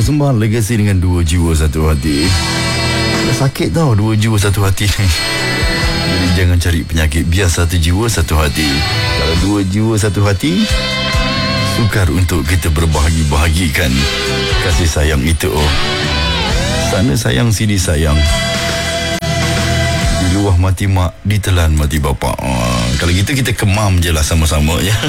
Persembahan Legasi dengan Dua Jiwa Satu Hati. Sakit tau dua jiwa satu hati ni. Jadi jangan cari penyakit, biar satu jiwa satu hati. Kalau dua jiwa satu hati, sukar untuk kita berbahagi-bahagikan kasih sayang itu. Sana sayang, sini sayang. Di luah mati mak, ditelan mati bapa. Kalau gitu kita kemam je lah sama-sama ya.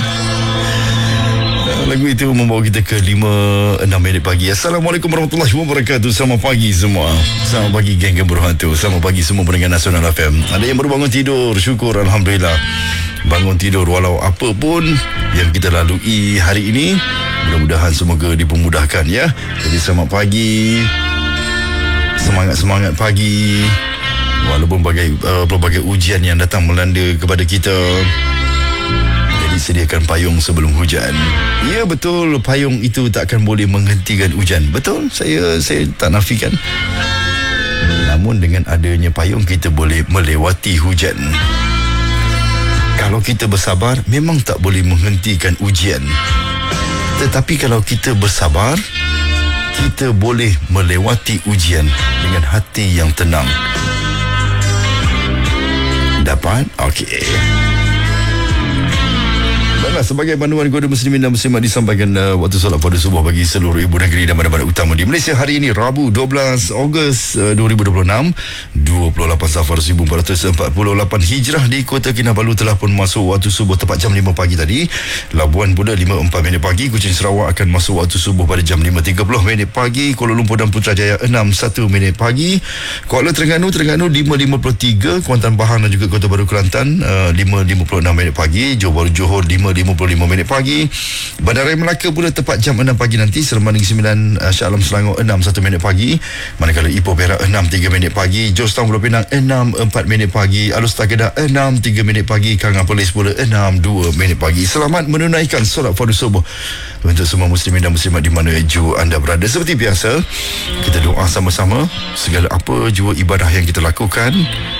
Lagu itu membawa kita ke 5-6 minit pagi. Assalamualaikum warahmatullahi wabarakatuh. Selamat pagi semua. Selamat pagi geng Berhantu. Selamat pagi semua pendengar Nasional FM. Ada yang baru bangun tidur, syukur Alhamdulillah. Bangun tidur walau apa pun yang kita lalui hari ini, mudah-mudahan semoga dipermudahkan ya. Jadi selamat pagi. Semangat-semangat pagi. Walaupun pelbagai ujian yang datang melanda kepada kita, sediakan payung sebelum hujan. Ya betul, payung itu tak akan boleh menghentikan hujan. Betul, saya tak nafikan. Namun dengan adanya payung kita boleh melewati hujan. Kalau kita bersabar, memang tak boleh menghentikan ujian. Tetapi kalau kita bersabar, kita boleh melewati ujian dengan hati yang tenang. Dapat? Okey. Baiklah, sebagai panduan kepada muslimin dan muslimat disampaikan waktu solat fardu subuh bagi seluruh ibu negeri dan mana-mana utama di Malaysia hari ini Rabu 12 Ogos 2026, 28 Safar 1448 Hijrah. Di Kota Kinabalu telah pun masuk waktu subuh tepat jam 5 pagi tadi. Labuan Buda 5.4 minit pagi. Kuching Sarawak akan masuk waktu subuh pada jam 5.30 minit pagi. Kuala Lumpur dan Putrajaya 6.1 minit pagi. Kuala Terengganu 5.53. Kuantan Pahang dan juga Kota Baru Kelantan 5.56 minit pagi. Johor 5.55 minit pagi. Bandaraya Melaka pula tepat jam 6 pagi nanti. Seremban Negeri 9 Shah Alam Selangor 6.1 minit pagi. Manakala Ipoh Perak 6.3 minit pagi. Jos Town Pulau Pinang 6.4 minit pagi. Alor-Setar Kedah 6.3 minit pagi. Kangan Perlis pula 6.2 minit pagi. Selamat menunaikan solat fardu subuh untuk semua muslimin dan muslimat di mana jua anda berada. Seperti biasa, kita doa sama-sama segala apa jua ibadah yang kita lakukan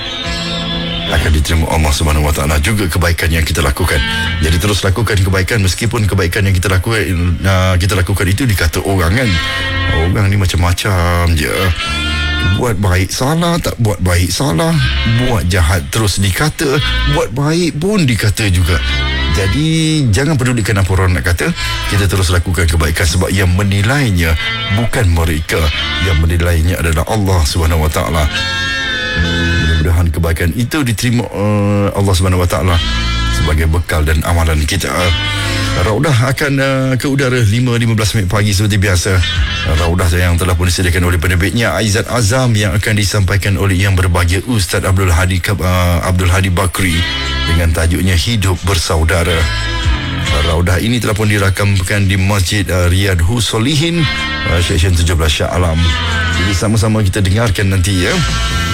akan diterima Allah Subhanahu Wa Taala, juga kebaikan yang kita lakukan. Jadi terus lakukan kebaikan meskipun kebaikan yang kita lakukan itu dikata orang kan. Orang ni macam-macam je. Buat baik salah, tak buat baik salah. Buat jahat terus dikata, buat baik pun dikata juga. Jadi jangan pedulikan apa orang nak kata. Kita terus lakukan kebaikan sebab yang menilainya bukan mereka. Yang menilainya adalah Allah Subhanahu Wa Taala. Mudah-mudahan kebaikan itu diterima Allah Subhanahu Wa Taala sebagai bekal dan amalan kita. Raudah akan ke udara 5.15 minit pagi seperti biasa. Raudah yang telah pun disediakan oleh penerbitnya Aizat Azam, yang akan disampaikan oleh Yang Berbahagia Ustaz Abdul Hadi Bakri dengan tajuknya Hidup Bersaudara. Raudah ini telah pun dirakamkan di Masjid Riyadhus Solihin, Seksyen 17 Shah Alam. Jadi sama-sama kita dengarkan nanti ya,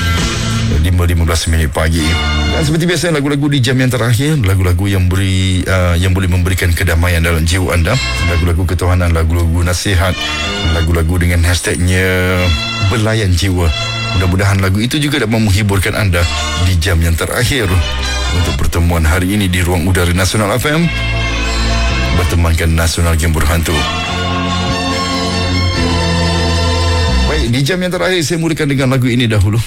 5.15 minit pagi. Dan seperti biasa, lagu-lagu di jam yang terakhir, lagu-lagu yang boleh memberikan kedamaian dalam jiwa anda, lagu-lagu ketuhanan, lagu-lagu nasihat, lagu-lagu dengan hashtagnya Belayan Jiwa. Mudah-mudahan lagu itu juga dapat menghiburkan anda di jam yang terakhir untuk pertemuan hari ini di ruang udara Nasional FM, bertemankan Nasional Game Berhantu. Baik, di jam yang terakhir saya mulakan dengan lagu ini dahulu.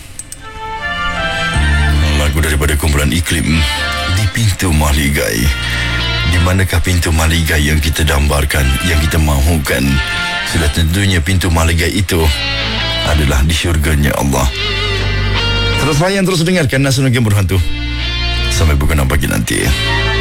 Lagu daripada kumpulan Iklim, Di Pintu Mahligai. Di manakah pintu mahligai yang kita dambarkan, yang kita mahukan? Sudah tentunya pintu mahligai itu adalah di syurganya Allah. Terus layan, terus dengarkan Nasional Game Berhantu sampai pukul 6 pagi nanti.